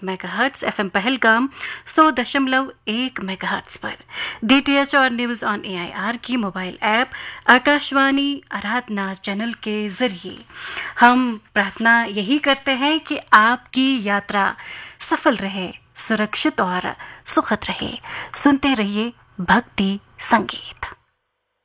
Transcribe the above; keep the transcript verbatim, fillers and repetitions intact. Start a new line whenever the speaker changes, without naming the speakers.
Megahertz, FM Pahalgam सौ दशमलव एक मेगाहर्ट्ज पर, डीटीएच और न्यूज़ ऑन एआईआर की मोबाइल ऐप, आकाशवाणी आराधना चैनल के जरिए। हम प्रार्थना यही करते हैं कि आपकी यात्रा सफल रहे, सुरक्षित और सुखद रहे। सुनते रहिए भक्ति संगीत।